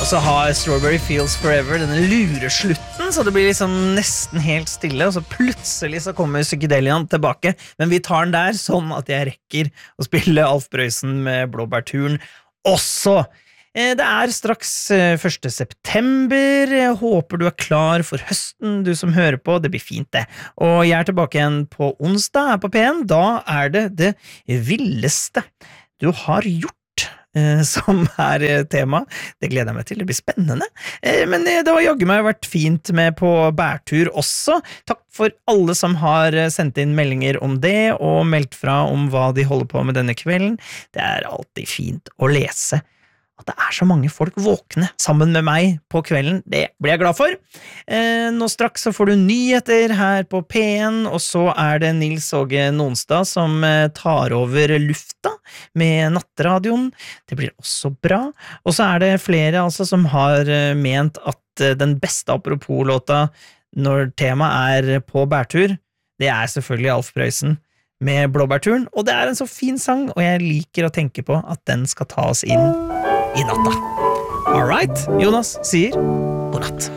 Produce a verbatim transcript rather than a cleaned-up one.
Og så har Strawberry Fields Forever denne lureslutten, så det blir liksom nesten helt stille, og så plutselig så kommer Psykedelian tilbake, men vi tar den der sånn at jeg rekker å spille Alf Prøysen med Blåbærturen også. Det er straks første september, jeg håper du er klar for høsten, du som hører på, det blir fint det. Og jeg er tilbake igjen på onsdag her på P en, da er det det villeste du har gjort. Som er tema. Det gleder jeg meg til, det blir spennende. Men det har jaggu meg vært fint med på bærtur også. Takk for alle som har sendt inn meldinger om det, og meldt fra om hva de holder på med denne kvelden. Det er alltid fint å lese at det er så mange folk våkne sammen med meg på kvelden. Det blir jeg glad for. Eh, nå straks så får du nyheter her på P en, og så er det Nils Åge Nonstad som eh, tar over lufta med nattradioen. Det blir også bra. Og så er det flere altså som har eh, ment at eh, den beste apropos-låta når temaet er på bærtur, det er selvfølgelig Alf Prøysen med Blåbærturen, og det er en så fin sang, og jeg liker å tenke på at den skal ta oss inn i natta. All right, Jonas sier god natt.